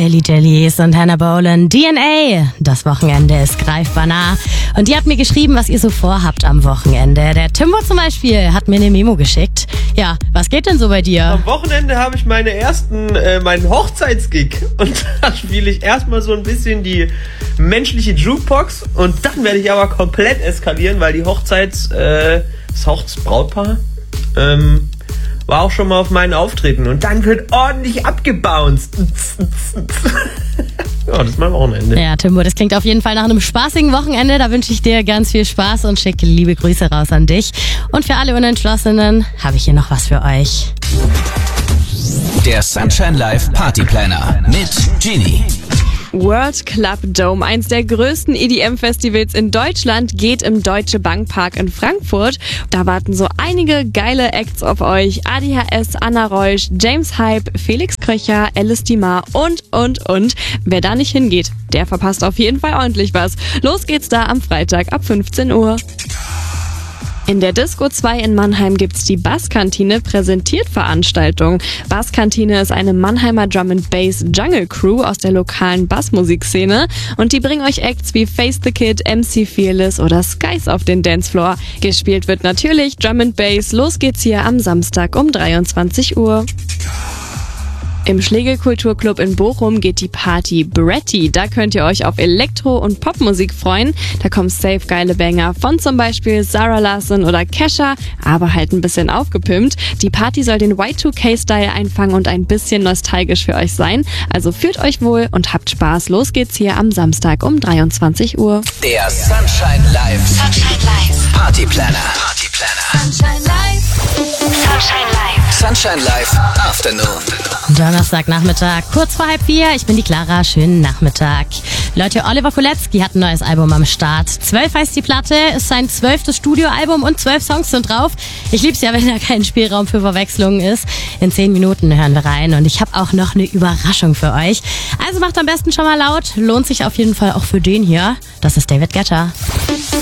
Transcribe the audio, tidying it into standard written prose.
Billy Gillies und Hannah Bolan, DNA. Das Wochenende ist greifbar nah. Und ihr habt mir geschrieben, was ihr so vorhabt am Wochenende. Der Timbo zum Beispiel hat mir eine Memo geschickt. Ja, was geht denn so bei dir? Am Wochenende habe ich meinen Hochzeitsgig. Und da spiele ich erstmal so ein bisschen die menschliche Jukebox. Und dann werde ich aber komplett eskalieren, weil das Hochzeitsbrautpaar war auch schon mal auf meinen Auftritten. Und dann wird ordentlich abgebounced. Ja, das ist mein Wochenende. Ja, Timbo, das klingt auf jeden Fall nach einem spaßigen Wochenende. Da wünsche ich dir ganz viel Spaß und schicke liebe Grüße raus an dich. Und für alle Unentschlossenen habe ich hier noch was für euch. Der Sunshine Live Party Planner mit Genie. World Club Dome, eins der größten EDM-Festivals in Deutschland, geht im Deutsche Bank Park in Frankfurt. Da warten so einige geile Acts auf euch. ADHS, Anna Reusch, James Hype, Felix Kröcher, Alice Dimar und. Wer da nicht hingeht, der verpasst auf jeden Fall ordentlich was. Los geht's da am Freitag ab 15 Uhr. In der Disco 2 in Mannheim gibt's die Basskantine präsentiert Veranstaltung. Basskantine ist eine Mannheimer Drum & Bass Jungle Crew aus der lokalen Bassmusikszene und die bringen euch Acts wie Face the Kid, MC Fearless oder Skies auf den Dancefloor. Gespielt wird natürlich Drum & Bass. Los geht's hier am Samstag um 23 Uhr. Im Schlegel-Kulturclub in Bochum geht die Party Bretty. Da könnt ihr euch auf Elektro- und Popmusik freuen. Da kommen safe geile Banger von zum Beispiel Sarah Larsson oder Kesha, aber halt ein bisschen aufgepimpt. Die Party soll den Y2K-Style einfangen und ein bisschen nostalgisch für euch sein. Also fühlt euch wohl und habt Spaß. Los geht's hier am Samstag um 23 Uhr. Der Sunshine Live Party Planner. Sunshine Live. Sunshine Live Afternoon. Donnerstagnachmittag, kurz vor 3:30. Ich bin die Clara. Schönen Nachmittag. Leute, Oliver Kolecki hat ein neues Album am Start. 12 heißt die Platte, ist sein 12. Studioalbum und 12 Songs sind drauf. Ich lieb's ja, wenn da kein Spielraum für Verwechslungen ist. In 10 Minuten hören wir rein und ich habe auch noch eine Überraschung für euch. Also macht am besten schon mal laut. Lohnt sich auf jeden Fall auch für den hier. Das ist David Guetta.